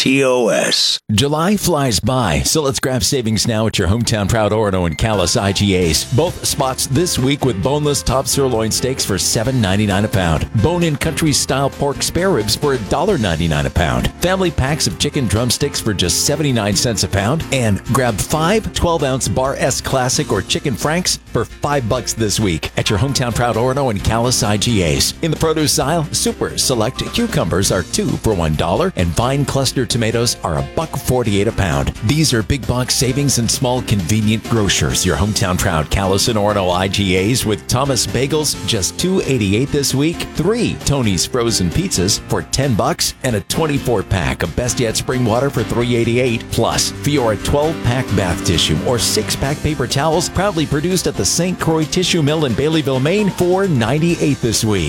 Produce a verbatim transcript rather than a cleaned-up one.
T O S. July flies by, so let's grab savings now at your hometown proud Orono and Callis I G As. Both spots this week with boneless top sirloin steaks for seven ninety-nine a pound. Bone-in country-style pork spare ribs for one ninety-nine a pound. Family packs of chicken drumsticks for just seventy-nine cents a pound. And grab five twelve-ounce Bar S Classic or Chicken Franks for five bucks this week at your hometown proud Orono and Callis I G As. In the produce aisle, Super Select cucumbers are two for one dollar and Vine Cluster tomatoes are a buck forty-eight a pound. These are big box savings and small convenient grocers. Your hometown proud Callis and Orono I G As with Thomas Bagels just two eighty-eight this week. Three Tony's frozen pizzas for ten bucks and a twenty-four pack of Best Yet spring water for three eighty-eight. Plus, Fiora twelve pack bath tissue or six pack paper towels proudly produced at the Saint Croix Tissue Mill in Baileyville, Maine, four ninety-eight this week.